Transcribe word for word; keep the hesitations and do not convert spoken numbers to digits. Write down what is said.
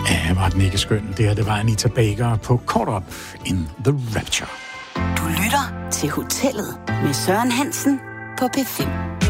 Ja, var den ikke skøn. Det her, det var Anita Baker på Caught Up in the Rapture. Du lytter til Hotellet med Søren Hansen på P fem.